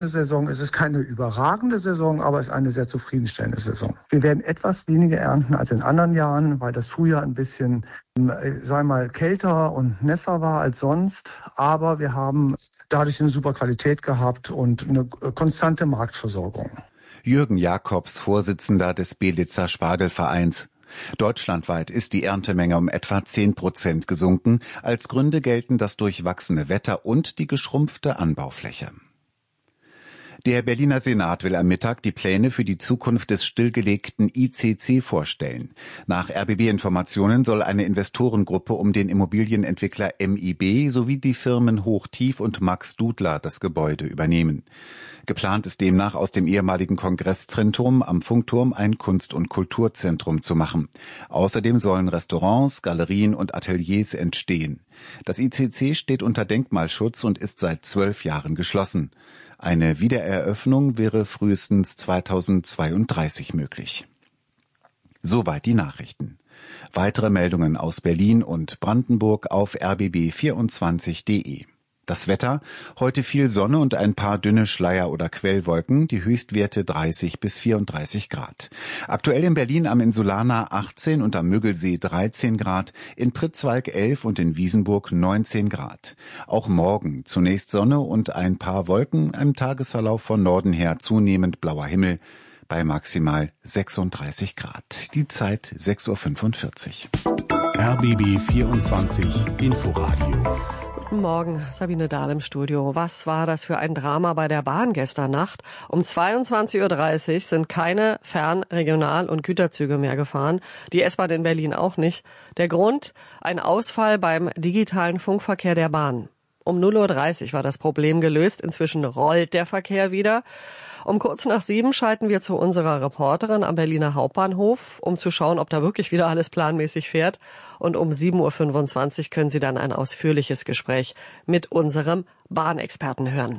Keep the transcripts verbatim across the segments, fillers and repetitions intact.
Saison. Es ist keine überragende Saison, aber es ist eine sehr zufriedenstellende Saison. Wir werden etwas weniger ernten als in anderen Jahren, weil das Frühjahr ein bisschen, äh, sei mal, kälter und nässer war als sonst. Aber wir haben dadurch eine super Qualität gehabt und eine konstante Marktversorgung. Jürgen Jakobs, Vorsitzender des Belitzer Spargelvereins. Deutschlandweit ist die Erntemenge um etwa zehn Prozent gesunken. Als Gründe gelten das durchwachsene Wetter und die geschrumpfte Anbaufläche. Der Berliner Senat will am Mittag die Pläne für die Zukunft des stillgelegten I C C vorstellen. Nach R B B-Informationen soll eine Investorengruppe um den Immobilienentwickler M I B sowie die Firmen Hochtief und Max Dudler das Gebäude übernehmen. Geplant ist demnach, aus dem ehemaligen Kongresszentrum am Funkturm ein Kunst- und Kulturzentrum zu machen. Außerdem sollen Restaurants, Galerien und Ateliers entstehen. Das I C C steht unter Denkmalschutz und ist seit zwölf Jahren geschlossen. Eine Wiedereröffnung wäre frühestens zweitausendzweiunddreißig möglich. Soweit die Nachrichten. Weitere Meldungen aus Berlin und Brandenburg auf r b b vierundzwanzig punkt de. Das Wetter: Heute viel Sonne und ein paar dünne Schleier- oder Quellwolken, die Höchstwerte dreißig bis vierunddreißig Grad. Aktuell in Berlin am Insulaner achtzehn und am Müggelsee dreizehn Grad, in Pritzwalk elf und in Wiesenburg neunzehn Grad. Auch morgen zunächst Sonne und ein paar Wolken, im Tagesverlauf von Norden her zunehmend blauer Himmel bei maximal sechsunddreißig Grad. Die Zeit sechs Uhr fünfundvierzig. R B B vierundzwanzig Inforadio. Guten Morgen, Sabine Dahl im Studio. Was war das für ein Drama bei der Bahn gestern Nacht? Um zweiundzwanzig Uhr dreißig sind keine Fern-, Regional- und Güterzüge mehr gefahren. Die S-Bahn in Berlin auch nicht. Der Grund? Ein Ausfall beim digitalen Funkverkehr der Bahn. Um null Uhr dreißig war das Problem gelöst. Inzwischen rollt der Verkehr wieder. Um kurz nach sieben schalten wir zu unserer Reporterin am Berliner Hauptbahnhof, um zu schauen, ob da wirklich wieder alles planmäßig fährt. Und um sieben Uhr fünfundzwanzig können Sie dann ein ausführliches Gespräch mit unserem Bahnexperten hören.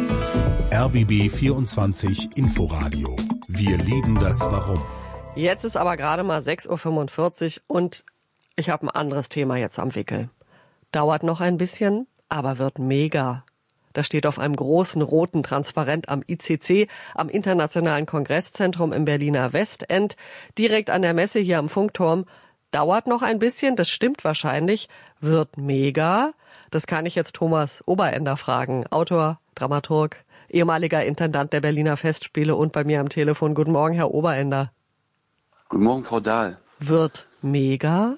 R B B vierundzwanzig Inforadio. Wir lieben das Warum. Jetzt ist aber gerade mal sechs Uhr fünfundvierzig und ich habe ein anderes Thema jetzt am Wickel. Dauert noch ein bisschen, aber wird mega. Das steht auf einem großen roten Transparent am I C C, am Internationalen Kongresszentrum im Berliner Westend, direkt an der Messe hier am Funkturm. Dauert noch ein bisschen, das stimmt wahrscheinlich, wird mega. Das kann ich jetzt Thomas Oberender fragen, Autor, Dramaturg, ehemaliger Intendant der Berliner Festspiele und bei mir am Telefon. Guten Morgen, Herr Oberender. Guten Morgen, Frau Dahl. Wird mega?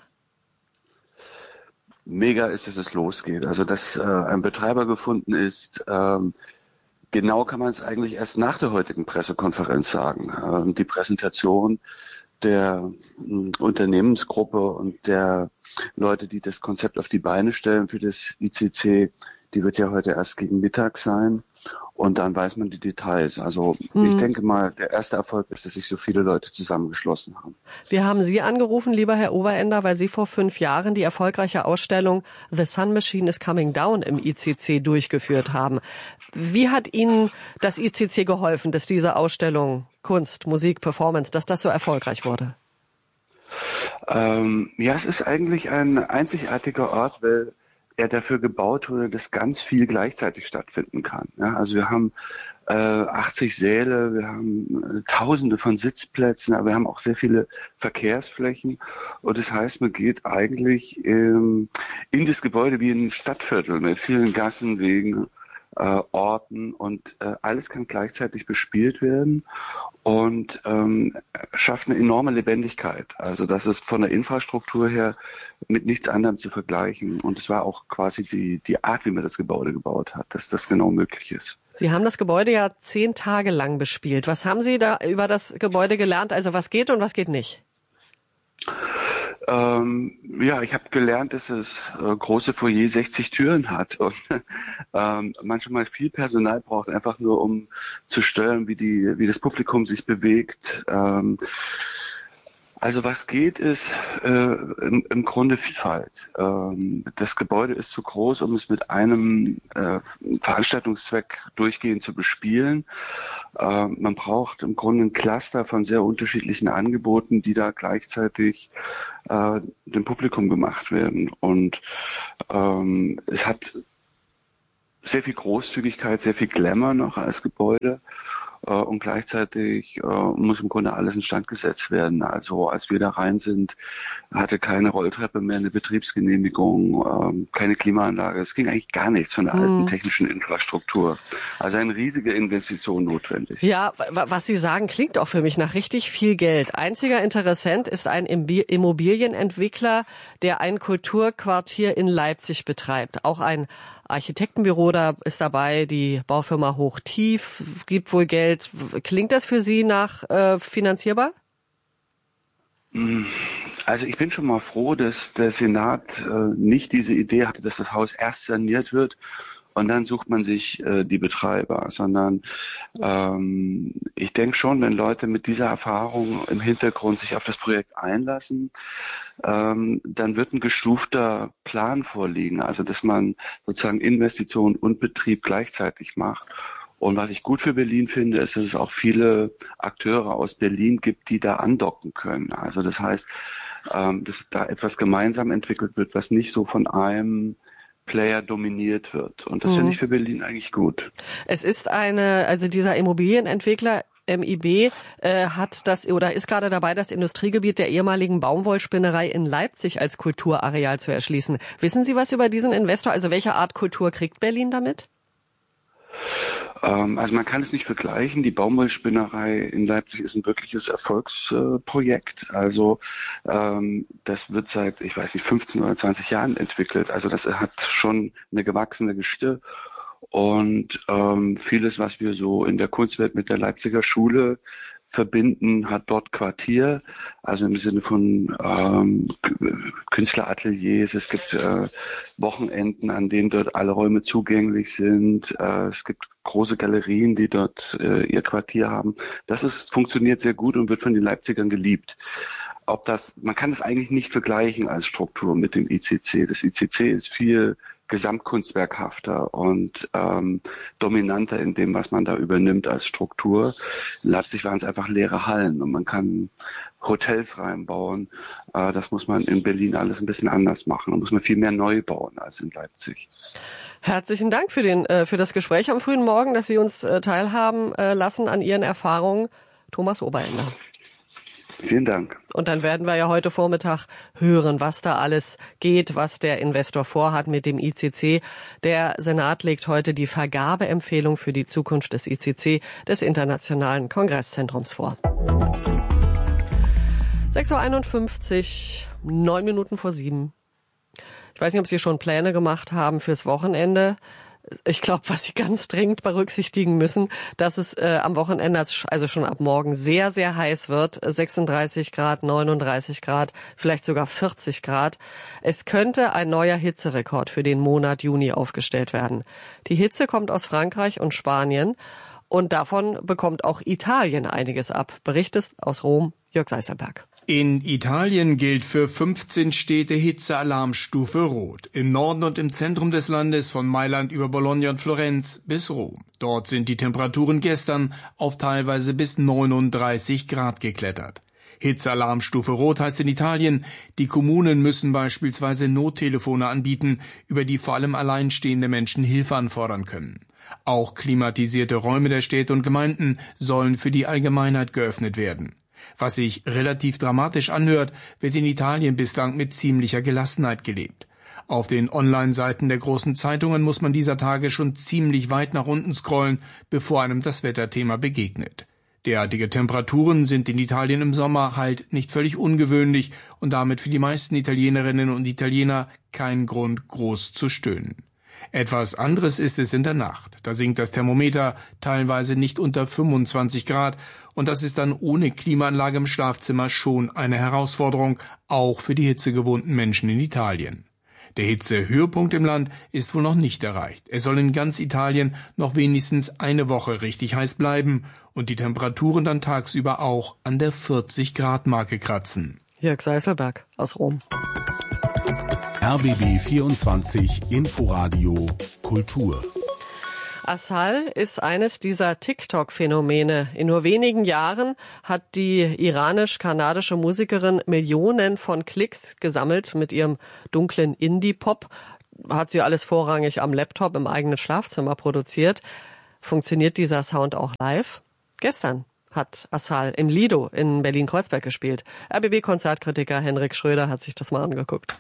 Mega ist, dass es losgeht. Also, dass äh, ein Betreiber gefunden ist, ähm, genau kann man es eigentlich erst nach der heutigen Pressekonferenz sagen. Ähm, die Präsentation der äh, Unternehmensgruppe und der Leute, die das Konzept auf die Beine stellen für das I C C, die wird ja heute erst gegen Mittag sein. Und dann weiß man die Details. Also hm. ich denke mal, der erste Erfolg ist, dass sich so viele Leute zusammengeschlossen haben. Wir haben Sie angerufen, lieber Herr Oberender, weil Sie vor fünf Jahren die erfolgreiche Ausstellung The Sun Machine is Coming Down im I C C durchgeführt haben. Wie hat Ihnen das I C C geholfen, dass diese Ausstellung Kunst, Musik, Performance, dass das so erfolgreich wurde? Ähm, ja, es ist eigentlich ein einzigartiger Ort, weil er dafür gebaut wurde, dass ganz viel gleichzeitig stattfinden kann. Ja, also wir haben äh, achtzig Säle, wir haben äh, Tausende von Sitzplätzen, aber wir haben auch sehr viele Verkehrsflächen. Und das heißt, man geht eigentlich ähm, in das Gebäude wie in ein Stadtviertel mit vielen Gassen, Wegen, äh, Orten und äh, alles kann gleichzeitig bespielt werden und ähm, schafft eine enorme Lebendigkeit. Also das ist von der Infrastruktur her mit nichts anderem zu vergleichen. Und es war auch quasi die, die Art, wie man das Gebäude gebaut hat, dass das genau möglich ist. Sie haben das Gebäude ja zehn Tage lang bespielt. Was haben Sie da über das Gebäude gelernt? Also was geht und was geht nicht? Ähm, ja, ich habe gelernt, dass es äh, große Foyer sechzig Türen hat und ähm, manchmal viel Personal braucht, einfach nur um zu steuern, wie die, wie das Publikum sich bewegt. Ähm, also was geht, ist äh, im, im Grunde Vielfalt. Ähm, das Gebäude ist zu groß, um es mit einem äh, Veranstaltungszweck durchgehend zu bespielen. Äh, man braucht im Grunde ein Cluster von sehr unterschiedlichen Angeboten, die da gleichzeitig äh, dem Publikum gemacht werden. Und ähm, es hat sehr viel Großzügigkeit, sehr viel Glamour noch als Gebäude. Und gleichzeitig äh, muss im Grunde alles instand gesetzt werden. Also als wir da rein sind, hatte keine Rolltreppe mehr, eine Betriebsgenehmigung, ähm, keine Klimaanlage. Es ging eigentlich gar nichts von der mhm. alten technischen Infrastruktur. Also eine riesige Investition notwendig. Ja, was Sie sagen, klingt auch für mich nach richtig viel Geld. Einziger Interessent ist ein Immobilienentwickler, der ein Kulturquartier in Leipzig betreibt. Auch ein Architektenbüro da ist dabei, die Baufirma Hochtief gibt wohl Geld. Klingt das für Sie nach äh, finanzierbar? Also ich bin schon mal froh, dass der Senat äh, nicht diese Idee hatte, dass das Haus erst saniert wird und dann sucht man sich äh, die Betreiber, sondern ähm, ich denke schon, wenn Leute mit dieser Erfahrung im Hintergrund sich auf das Projekt einlassen, ähm, dann wird ein gestufter Plan vorliegen, also dass man sozusagen Investition und Betrieb gleichzeitig macht. Und was ich gut für Berlin finde, ist, dass es auch viele Akteure aus Berlin gibt, die da andocken können. Also das heißt, ähm, dass da etwas gemeinsam entwickelt wird, was nicht so von einem Player dominiert wird. Und das mhm. finde ich für Berlin eigentlich gut. Es ist eine, also dieser Immobilienentwickler M I B äh, hat das oder ist gerade dabei, das Industriegebiet der ehemaligen Baumwollspinnerei in Leipzig als Kulturareal zu erschließen. Wissen Sie was über diesen Investor? Also welche Art Kultur kriegt Berlin damit? Also man kann es nicht vergleichen. Die Baumwollspinnerei in Leipzig ist ein wirkliches Erfolgsprojekt. Also ähm, das wird seit, ich weiß nicht, fünfzehn oder zwanzig Jahren entwickelt. Also das hat schon eine gewachsene Geschichte. Und ähm, vieles, was wir so in der Kunstwelt mit der Leipziger Schule verbinden, hat dort Quartier, also im Sinne von ähm, Künstlerateliers. Es gibt äh, Wochenenden, an denen dort alle Räume zugänglich sind. Äh, es gibt große Galerien, die dort äh, ihr Quartier haben. Das ist, funktioniert sehr gut und wird von den Leipzigern geliebt. Ob das, man kann es eigentlich nicht vergleichen als Struktur mit dem I C C. Das I C C ist viel gesamtkunstwerkhafter und ähm, dominanter in dem, was man da übernimmt als Struktur. In Leipzig waren es einfach leere Hallen und man kann Hotels reinbauen. Äh, das muss man in Berlin alles ein bisschen anders machen. Da muss man viel mehr neu bauen als in Leipzig. Herzlichen Dank für, den, äh, für das Gespräch am frühen Morgen, dass Sie uns äh, teilhaben äh, lassen an Ihren Erfahrungen. Thomas Oberender. Vielen Dank. Und dann werden wir ja heute Vormittag hören, was da alles geht, was der Investor vorhat mit dem I C C. Der Senat legt heute die Vergabeempfehlung für die Zukunft des I C C, des Internationalen Kongresszentrums, vor. sechs Uhr einundfünfzig, neun Minuten vor sieben. Ich weiß nicht, ob Sie schon Pläne gemacht haben fürs Wochenende. Ich glaube, was Sie ganz dringend berücksichtigen müssen, dass es äh, am Wochenende, also schon ab morgen, sehr, sehr heiß wird. sechsunddreißig Grad, neununddreißig Grad, vielleicht sogar vierzig Grad. Es könnte ein neuer Hitzerekord für den Monat Juni aufgestellt werden. Die Hitze kommt aus Frankreich und Spanien und davon bekommt auch Italien einiges ab. Berichtet aus Rom Jörg Seißelberg. In Italien gilt für fünfzehn Städte Hitzealarmstufe Rot. Im Norden und im Zentrum des Landes von Mailand über Bologna und Florenz bis Rom. Dort sind die Temperaturen gestern auf teilweise bis neununddreißig Grad geklettert. Hitzealarmstufe Rot heißt in Italien, die Kommunen müssen beispielsweise Nottelefone anbieten, über die vor allem alleinstehende Menschen Hilfe anfordern können. Auch klimatisierte Räume der Städte und Gemeinden sollen für die Allgemeinheit geöffnet werden. Was sich relativ dramatisch anhört, wird in Italien bislang mit ziemlicher Gelassenheit gelebt. Auf den Online-Seiten der großen Zeitungen muss man dieser Tage schon ziemlich weit nach unten scrollen, bevor einem das Wetterthema begegnet. Derartige Temperaturen sind in Italien im Sommer halt nicht völlig ungewöhnlich und damit für die meisten Italienerinnen und Italiener kein Grund, groß zu stöhnen. Etwas anderes ist es in der Nacht. Da sinkt das Thermometer teilweise nicht unter fünfundzwanzig Grad und das ist dann ohne Klimaanlage im Schlafzimmer schon eine Herausforderung, auch für die hitzegewohnten Menschen in Italien. Der Hitzehöhepunkt im Land ist wohl noch nicht erreicht. Es soll in ganz Italien noch wenigstens eine Woche richtig heiß bleiben und die Temperaturen dann tagsüber auch an der vierzig Grad Marke kratzen. Jörg Seißelberg aus Rom. R B B vierundzwanzig Inforadio Kultur. Assal ist eines dieser TikTok-Phänomene. In nur wenigen Jahren hat die iranisch-kanadische Musikerin Millionen von Klicks gesammelt mit ihrem dunklen Indie-Pop. hat sie alles vorrangig am Laptop im eigenen Schlafzimmer produziert. Funktioniert dieser Sound auch live? Gestern hat Assal im Lido in Berlin-Kreuzberg gespielt. R B B-Konzertkritiker Henrik Schröder hat sich das mal angeguckt.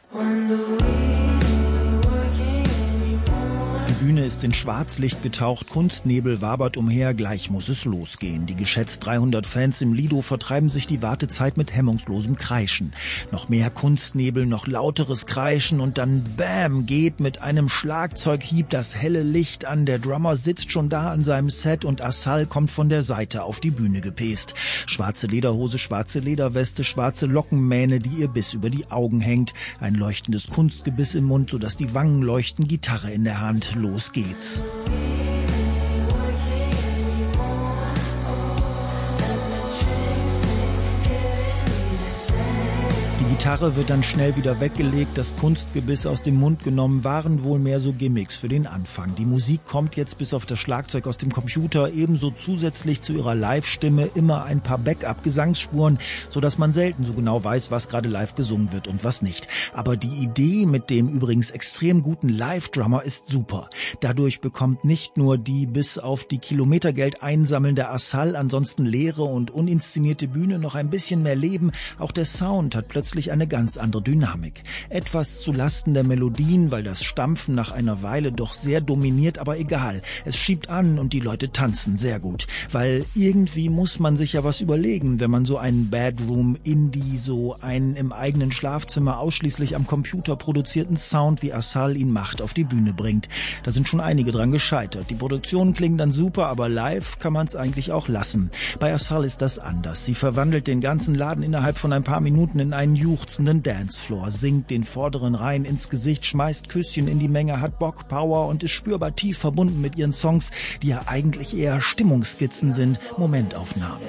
Die Bühne ist in Schwarzlicht getaucht, Kunstnebel wabert umher, gleich muss es losgehen. Die geschätzt dreihundert Fans im Lido vertreiben sich die Wartezeit mit hemmungslosem Kreischen. Noch mehr Kunstnebel, noch lauteres Kreischen und dann BAM geht mit einem Schlagzeughieb das helle Licht an. Der Drummer sitzt schon da an seinem Set und Assal kommt von der Seite auf die Bühne gepäst. Schwarze Lederhose, schwarze Lederweste, schwarze Lockenmähne, die ihr bis über die Augen hängt. Ein leuchtendes Kunstgebiss im Mund, sodass die Wangen leuchten, Gitarre in der Hand. Los geht's. Die Gitarre wird dann schnell wieder weggelegt, das Kunstgebiss aus dem Mund genommen, waren wohl mehr so Gimmicks für den Anfang. Die Musik kommt jetzt bis auf das Schlagzeug aus dem Computer, ebenso zusätzlich zu ihrer Live-Stimme immer ein paar Backup-Gesangsspuren, sodass man selten so genau weiß, was gerade live gesungen wird und was nicht. Aber die Idee mit dem übrigens extrem guten Live-Drummer ist super. Dadurch bekommt nicht nur die bis auf die Kilometergeld einsammelnde Assal ansonsten leere und uninszenierte Bühne noch ein bisschen mehr Leben, auch der Sound hat plötzlich eine ganz andere Dynamik. Etwas zu Lasten der Melodien, weil das Stampfen nach einer Weile doch sehr dominiert, aber egal. Es schiebt an und die Leute tanzen sehr gut. Weil irgendwie muss man sich ja was überlegen, wenn man so einen Bedroom-Indie, so einen im eigenen Schlafzimmer ausschließlich am Computer produzierten Sound, wie Assal ihn macht, auf die Bühne bringt. Da sind schon einige dran gescheitert. Die Produktionen klingen dann super, aber live kann man es eigentlich auch lassen. Bei Assal ist das anders. Sie verwandelt den ganzen Laden innerhalb von ein paar Minuten in einen juchzenden Dancefloor, singt den vorderen Reihen ins Gesicht, schmeißt Küsschen in die Menge, hat Bock, Power und ist spürbar tief verbunden mit ihren Songs, die ja eigentlich eher Stimmungsskizzen sind, Momentaufnahmen.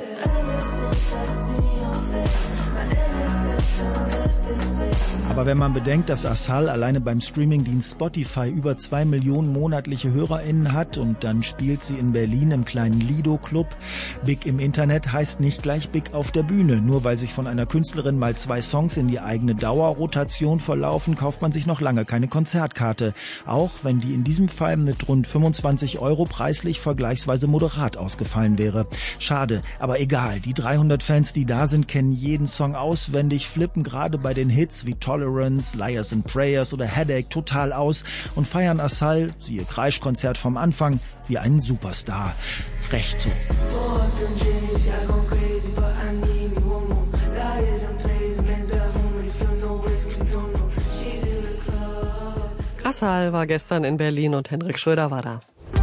Aber wenn man bedenkt, dass Assal alleine beim Streamingdienst Spotify über zwei Millionen monatliche HörerInnen hat und dann spielt sie in Berlin im kleinen Lido-Club. Big im Internet heißt nicht gleich Big auf der Bühne. Nur weil sich von einer Künstlerin mal zwei Songs in die eigene Dauerrotation verlaufen, kauft man sich noch lange keine Konzertkarte. Auch wenn die in diesem Fall mit rund fünfundzwanzig Euro preislich vergleichsweise moderat ausgefallen wäre. Schade, aber egal. Die dreihundert Fans, die da sind, kennen jeden Song auswendig, flippen gerade bei den Hits wie Tolerance, Liars and Prayers oder Headache total aus und feiern Assal, siehe Kreischkonzert vom Anfang, wie einen Superstar. Recht so. Assal war gestern in Berlin und Henrik Schröder war da.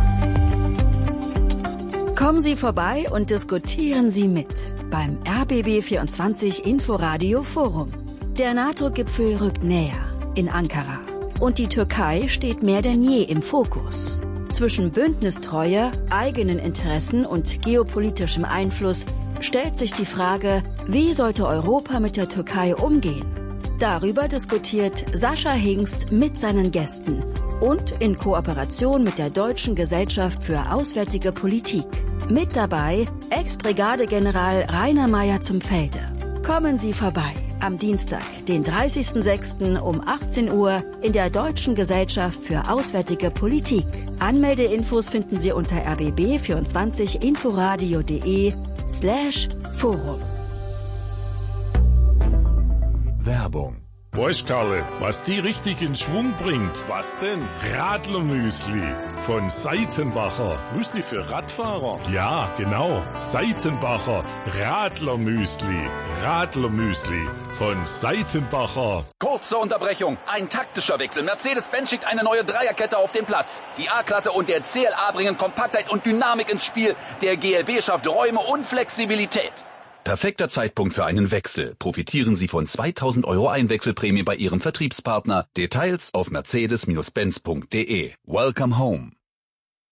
Kommen Sie vorbei und diskutieren Sie mit beim R B B vierundzwanzig Inforadio Forum. Der NATO-Gipfel rückt näher in Ankara und die Türkei steht mehr denn je im Fokus. Zwischen Bündnistreue, eigenen Interessen und geopolitischem Einfluss stellt sich die Frage, wie sollte Europa mit der Türkei umgehen? Darüber diskutiert Sascha Hingst mit seinen Gästen und in Kooperation mit der Deutschen Gesellschaft für Auswärtige Politik. Mit dabei Ex-Brigadegeneral Rainer Meyer zum Felde. Kommen Sie vorbei. Am Dienstag, den dreißigsten sechsten um achtzehn Uhr in der Deutschen Gesellschaft für Auswärtige Politik. Anmeldeinfos finden Sie unter r b b vierundzwanzig inforadio punkt de slash forum. Werbung. Weißt Karle, was die richtig in Schwung bringt? Was denn? Radlermüsli von Seitenbacher. Müsli für Radfahrer? Ja, genau. Seitenbacher Radlermüsli. Radlermüsli von Seitenbacher. Kurze Unterbrechung. Ein taktischer Wechsel. Mercedes-Benz schickt eine neue Dreierkette auf den Platz. Die A-Klasse und der C L A bringen Kompaktheit und Dynamik ins Spiel. Der G L B schafft Räume und Flexibilität. Perfekter Zeitpunkt für einen Wechsel. Profitieren Sie von zweitausend Euro Einwechselprämie bei Ihrem Vertriebspartner. Details auf mercedes Bindestrich benz punkt de. Welcome home.